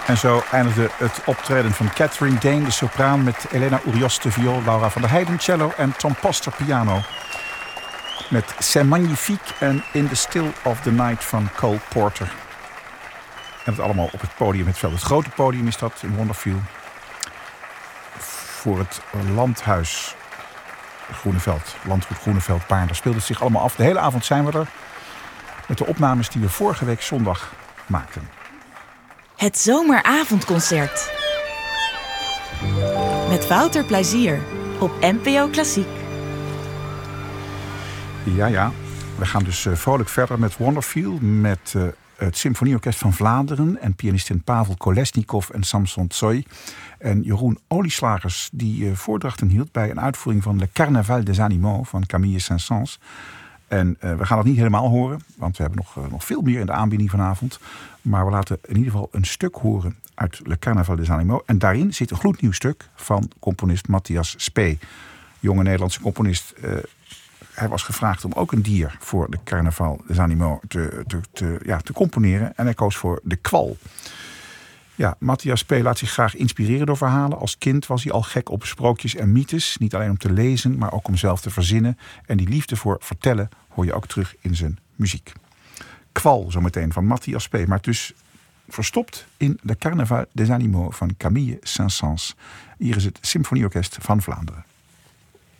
En zo eindigde het optreden van Catherine Dane, de sopraan, met Elena Urioste viool, Laura van der Heijden cello en Tom Poster piano. Met C'est Magnifique en In the Still of the Night van Cole Porter. En dat allemaal op het podium, het veld. Het grote podium is dat in Wonderfield. Voor het landhuis Groeneveld, landgoed Groeneveld, Baarn. Daar speelde het zich allemaal af. De hele avond zijn we er met de opnames die we vorige week zondag maakten. Het zomeravondconcert. Met Wouter Plezier op NPO Klassiek. Ja. We gaan dus vrolijk verder met Wonderfield. Met het Symfonieorkest van Vlaanderen. En pianisten Pavel Kolesnikov en Samson Tsoy. En Jeroen Olieslagers die voordrachten hield bij een uitvoering van Le Carnaval des Animaux van Camille Saint-Saëns. En we gaan het niet helemaal horen, want we hebben nog veel meer in de aanbieding vanavond. Maar we laten in ieder geval een stuk horen uit Le Carnaval des Animaux. En daarin zit een gloednieuw stuk van componist Matthias Spee. Jonge Nederlandse componist. Hij was gevraagd om ook een dier voor Le Carnaval des Animaux te componeren. En hij koos voor de kwal. Ja, Matthias Spee laat zich graag inspireren door verhalen. Als kind was hij al gek op sprookjes en mythes. Niet alleen om te lezen, maar ook om zelf te verzinnen. En die liefde voor vertellen hoor je ook terug in zijn muziek. Kwal zometeen van Matthias Spee. Maar dus verstopt in Le Carnaval des Animaux van Camille Saint-Saëns. Hier is het Symfonieorkest van Vlaanderen.